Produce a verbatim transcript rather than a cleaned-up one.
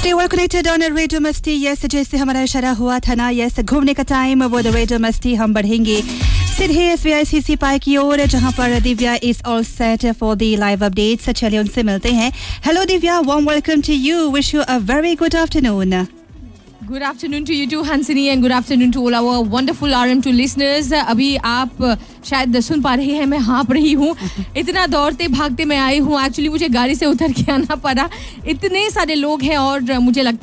Stay well connected on Radio Masti. Yes, जैसे हमारा इशारा हुआ था ना, yes, घूमने का टाइम वो द Radio Masti हम बढ़ेंगे सीधे एस वी आई सी सी पाई की ओर, जहां पर Divya is all set for the live updates. चलिए उनसे मिलते हैं. Hello Divya, warm welcome to you. Wish you a very good afternoon. Good afternoon to you too, Hansini, and good afternoon to all our wonderful R M two listeners. अभी आप शायद सुन पा रहे हैं, मैं हाँप रही हूँ. इतना दौड़ते भागते मैं आई हूँ. एक्चुअली मुझे गाड़ी से उतर के आना पड़ा. इतने सारे लोग हैं और मुझे लगता